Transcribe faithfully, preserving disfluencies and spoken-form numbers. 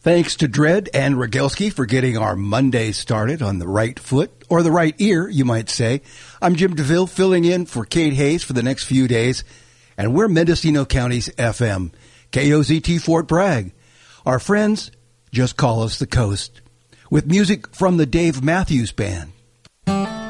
Thanks to Dredd and Rogelski for getting our Monday started on the right foot, or the right ear, you might say. I'm Jim DeVille, filling in for Kate Hayes for the next few days, and we're Mendocino County's F M, K O Z T Fort Bragg. Our friends just call us the Coast, with music from the Dave Matthews Band.